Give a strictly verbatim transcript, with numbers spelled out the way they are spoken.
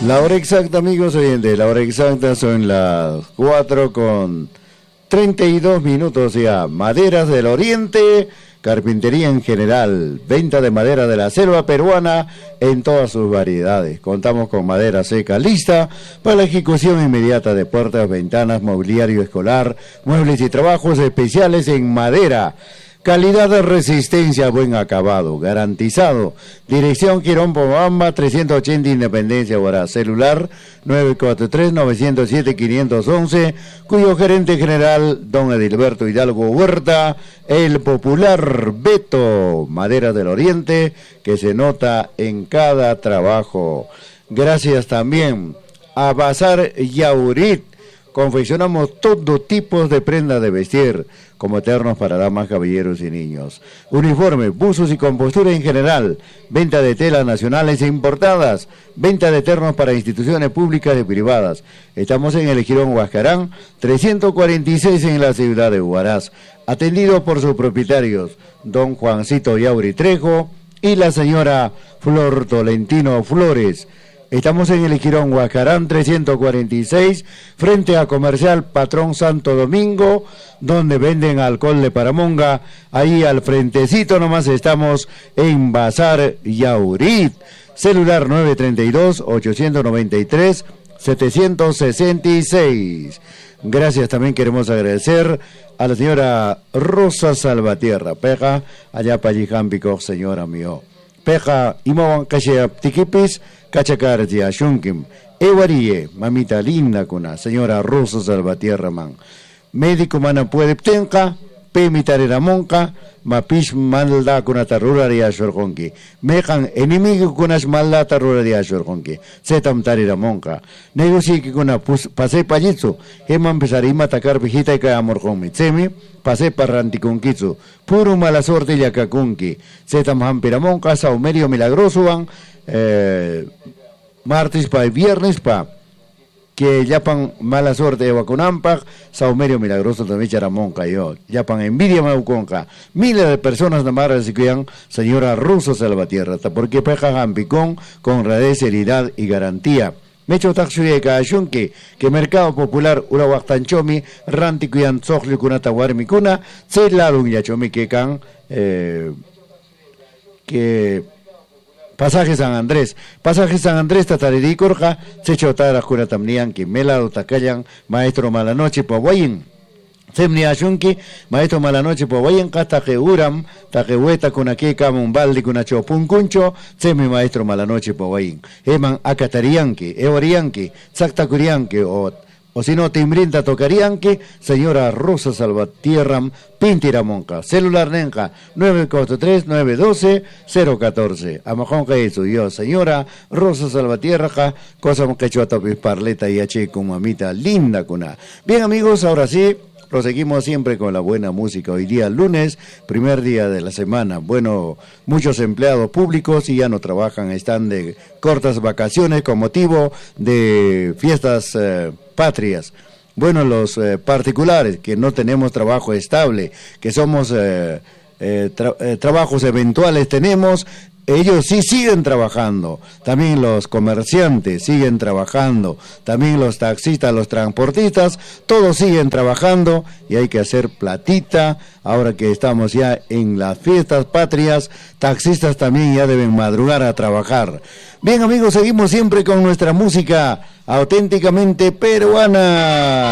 La hora exacta, amigos oyentes, la hora exacta son las cuatro con treinta y dos minutos ya. Maderas del Oriente, carpintería en general, venta de madera de la selva peruana en todas sus variedades. Contamos con madera seca lista para la ejecución inmediata de puertas, ventanas, mobiliario escolar, muebles y trabajos especiales en madera. Calidad de resistencia, buen acabado, garantizado. Dirección Quirón Pomabamba, trescientos ochenta Independencia, Huaraz. Celular nueve cuatro tres, nueve cero siete, cinco uno uno, cuyo gerente general, don Edilberto Hidalgo Huerta, el popular Beto. Madera del Oriente, que se nota en cada trabajo. Gracias también a Bazar Yaurit. Confeccionamos todo tipo de prendas de vestir, como ternos para damas, caballeros y niños. Uniformes, buzos y compostura en general. Venta de telas nacionales e importadas. Venta de ternos para instituciones públicas y privadas. Estamos en el Jirón Huascarán, trescientos cuarenta y seis en la ciudad de Huaraz. Atendido por sus propietarios, don Juancito Yauri Trejo y la señora Flor Tolentino Flores. Estamos en el Jirón Huascarán trescientos cuarenta y seis, frente a Comercial Patrón Santo Domingo, donde venden alcohol de Paramonga. Ahí al frentecito nomás estamos en Bazar Yaurit. Celular nueve tres dos, ocho nueve tres, siete seis seis. Gracias, también queremos agradecer a la señora Rosa Salvatierra. Peja, allá para Yijampico, señora mío. Peja, imawan kashe tikipis, Cachacardia, Shunkim, Evarie, mamita linda kuna, señora Rosa Salvatierra man. Médico mana puede tenka, pemitarera monka, mapish malda kuna tarura de ashorgonki. Mejan enemigo kunas malda tarura de ashorgonki. Setam tarira monka. Negoci que kuna pase pajitsu, heman pesarima takar pijita y kaya morgomi. Tsemi, pase parranti kunkitsu. Puro mala suerte ya kakunki. Setam hampira monka, saumerio milagroso van. Eh, martes pa y viernes pa que yapan mala suerte de vacunampa, saumerio milagroso también charamonca yo, yapan envidia mauconca, miles de personas namaras que señora Rosa Salvatierra, porque peja ampicón con radez, seriedad y garantía. Mecho taxuye kaashunki, que Mercado Popular Urawaktanchomi, ranti kuyan sohli kunata warmikuna, se larun yachomi que can eh, que Pasaje San Andrés, Pasaje San Andrés, Tatariri Corja, Sechotara Juratamnian, que Melado Tacayan, Maestro Malanoche, Pawayin, Semni Ashunki, Maestro Malanoche, Pawayin, Kataje Uram, Tajehueta, Kunake, Kamumbaldi, Kunacho Punkuncho, Semi Maestro Malanoche, Pawayin, Eman Akatarianki, Eorianki, Saktakurianki, o O si no, timbrinta tocaríanque, señora Rosa Salvatierra, Pintiramonca. Celular Nenja, nueve cuatro tres, nueve uno dos, cero uno cuatro. Amajonca eso, yo, señora Rosa Salvatierra, cosa moquechuata parleta y h con mamita linda cuna. Bien, amigos, ahora sí, proseguimos siempre con la buena música. Hoy día lunes, primer día de la semana. Bueno, muchos empleados públicos y ya no trabajan, están de cortas vacaciones con motivo de fiestas eh, patrias. Bueno, los eh, particulares que no tenemos trabajo estable, que somos eh, eh, tra eh, trabajos eventuales tenemos, ellos sí siguen trabajando. También los comerciantes siguen trabajando, también los taxistas, los transportistas, todos siguen trabajando y hay que hacer platita. Ahora que estamos ya en las fiestas patrias, taxistas también ya deben madrugar a trabajar. Bien, amigos, seguimos siempre con nuestra música auténticamente peruana.